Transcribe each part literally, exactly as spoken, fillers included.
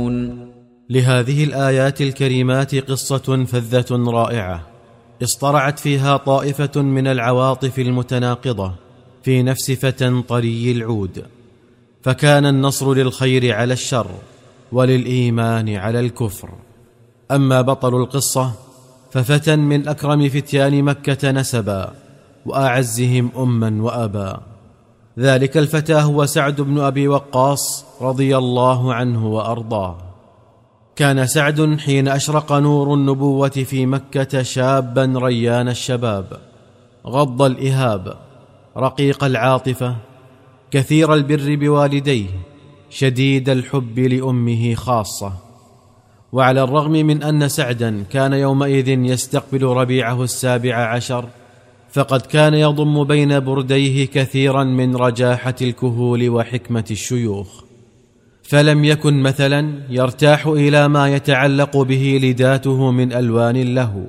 لهذه الآيات الكريمات قصة فذة رائعة اصطرعت فيها طائفة من العواطف المتناقضة في نفس فتى طري العود، فكان النصر للخير على الشر وللإيمان على الكفر. أما بطل القصة ففتى من أكرم فتيان مكة نسبا وأعزهم أما وأبا. ذلك الفتى هو سعد بن أبي وقاص رضي الله عنه وأرضاه. كان سعد حين أشرق نور النبوة في مكة شابا ريان الشباب، غض الإهاب، رقيق العاطفة، كثير البر بوالديه، شديد الحب لأمه خاصة. وعلى الرغم من أن سعدا كان يومئذ يستقبل ربيعه السابع عشر، فقد كان يضم بين برديه كثيرا من رجاحة الكهول وحكمة الشيوخ، فلم يكن مثلا يرتاح إلى ما يتعلق به لداته من ألوان له،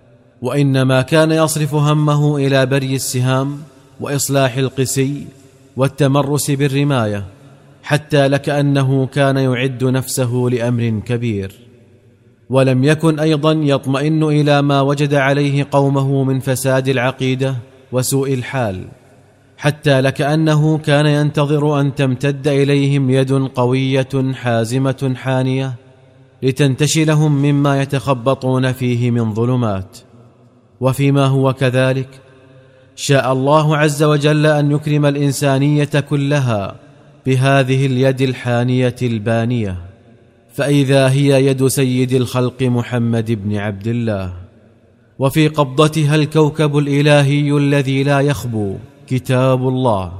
وإنما كان يصرف همه إلى بري السهام وإصلاح القسي والتمرس بالرماية، حتى لكأنه كان يعد نفسه لأمر كبير. ولم يكن أيضا يطمئن إلى ما وجد عليه قومه من فساد العقيدة وسوء الحال، حتى لكأنه كان ينتظر أن تمتد إليهم يد قوية حازمة حانية لتنتشلهم مما يتخبطون فيه من ظلمات. وفيما هو كذلك شاء الله عز وجل أن يكرم الإنسانية كلها بهذه اليد الحانية البانية، فإذا هي يد سيد الخلق محمد بن عبد الله، وفي قبضتها الكوكب الإلهي الذي لا يخبو، كتاب الله.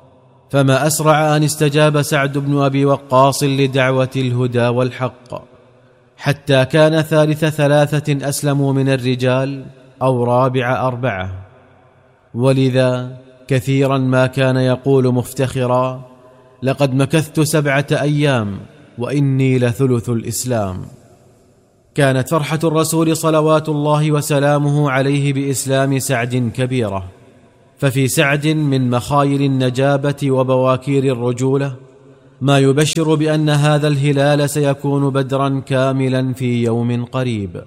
فما أسرع أن استجاب سعد بن أبي وقاص لدعوة الهدى والحق، حتى كان ثالث ثلاثة أسلموا من الرجال أو رابع أربعة. ولذا كثيرا ما كان يقول مفتخرا: لقد مكثت سبعة أيام وإني لثلث الإسلام. كانت فرحة الرسول صلوات الله وسلامه عليه بإسلام سعد كبيرة، ففي سعد من مخايل النجابة وبواكير الرجولة ما يبشر بأن هذا الهلال سيكون بدرا كاملا في يوم قريب.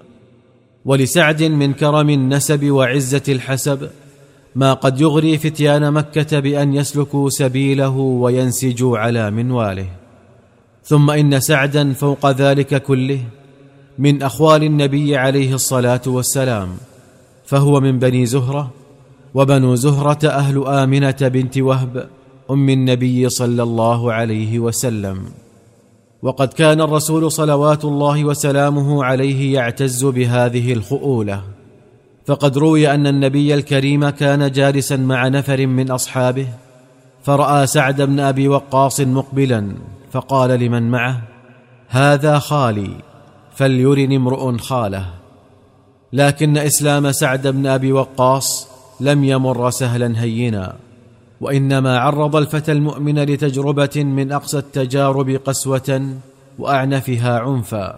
ولسعد من كرم النسب وعزة الحسب ما قد يغري فتيان مكة بأن يسلكوا سبيله وينسجوا على منواله. ثم إن سعدا فوق ذلك كله من أخوال النبي عليه الصلاة والسلام، فهو من بني زهرة، وبنو زهرة أهل آمنة بنت وهب أم النبي صلى الله عليه وسلم. وقد كان الرسول صلوات الله وسلامه عليه يعتز بهذه الخؤولة، فقد روي أن النبي الكريم كان جالسا مع نفر من أصحابه، فرأى سعد بن أبي وقاص مقبلا، فقال لمن معه: هذا خالي، فليرني امرؤ خاله. لكن إسلام سعد بن أبي وقاص لم يمر سهلا هينا، وإنما عرض الفتى المؤمن لتجربة من أقصى التجارب قسوة وأعنفها عنفا،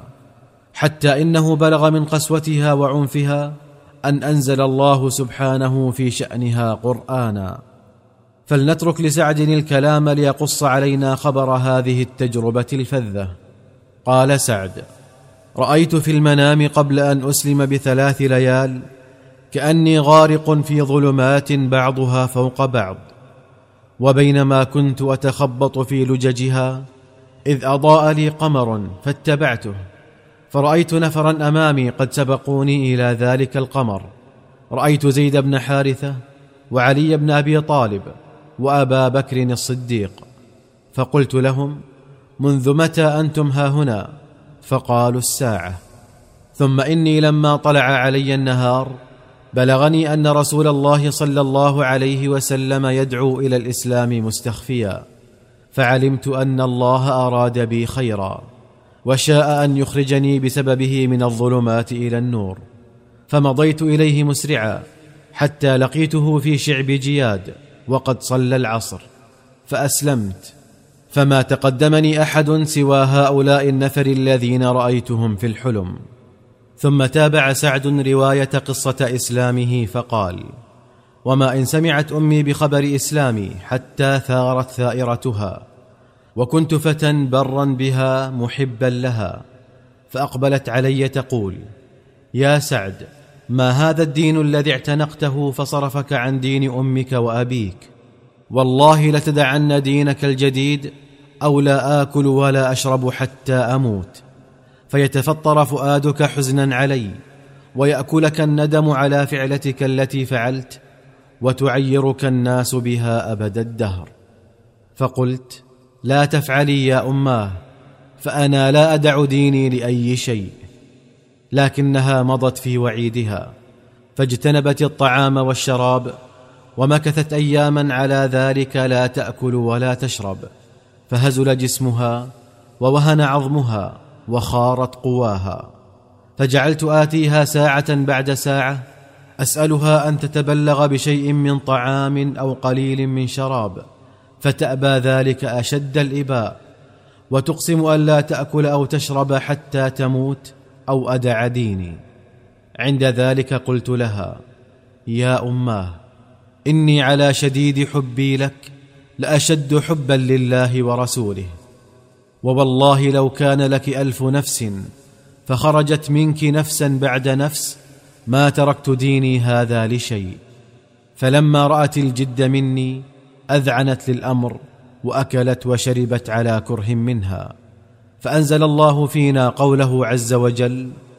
حتى إنه بلغ من قسوتها وعنفها أن أنزل الله سبحانه في شأنها قرآنا. فلنترك لسعد الكلام ليقص علينا خبر هذه التجربة الفذة. قال سعد: رأيت في المنام قبل أن أسلم بثلاث ليال كأني غارق في ظلمات بعضها فوق بعض، وبينما كنت أتخبط في لججها إذ أضاء لي قمر فاتبعته، فرأيت نفرا أمامي قد سبقوني إلى ذلك القمر. رأيت زيد بن حارثة وعلي بن أبي طالب وأبا بكر الصديق، فقلت لهم: منذ متى أنتم هاهنا؟ فقالوا: الساعة. ثم إني لما طلع علي النهار بلغني أن رسول الله صلى الله عليه وسلم يدعو إلى الإسلام مستخفيا، فعلمت أن الله أراد بي خيرا وشاء أن يخرجني بسببه من الظلمات إلى النور، فمضيت إليه مسرعا حتى لقيته في شعب جياد وقد صلى العصر، فأسلمت، فما تقدمني أحد سوى هؤلاء النفر الذين رأيتهم في الحلم. ثم تابع سعد رواية قصة إسلامه فقال: وما إن سمعت أمي بخبر إسلامي حتى ثارت ثائرتها، وكنت فتى برا بها محبا لها، فأقبلت علي تقول: يا سعد، ما هذا الدين الذي اعتنقته فصرفك عن دين أمك وأبيك؟ والله لتدعن دينك الجديد أو لا آكل ولا أشرب حتى أموت، فيتفطر فؤادك حزنا علي، ويأكلك الندم على فعلتك التي فعلت، وتعيرك الناس بها أبد الدهر. فقلت: لا تفعلي يا أماه، فأنا لا أدع ديني لأي شيء. لكنها مضت في وعيدها، فاجتنبت الطعام والشراب، ومكثت أياما على ذلك لا تأكل ولا تشرب، فهزل جسمها ووهن عظمها وخارت قواها. فجعلت آتيها ساعة بعد ساعة أسألها أن تتبلغ بشيء من طعام أو قليل من شراب، فتأبى ذلك أشد الإباء، وتقسم أن لا تأكل أو تشرب حتى تموت أو أدع ديني. عند ذلك قلت لها: يا أماه، إني على شديد حبي لك لأشد حبا لله ورسوله، ووالله لو كان لك ألف نفس فخرجت منك نفسا بعد نفس ما تركت ديني هذا لشيء. فلما رأت الجد مني أذعنت للأمر، وأكلت وشربت على كره منها. فأنزل الله فينا قوله عز وجل: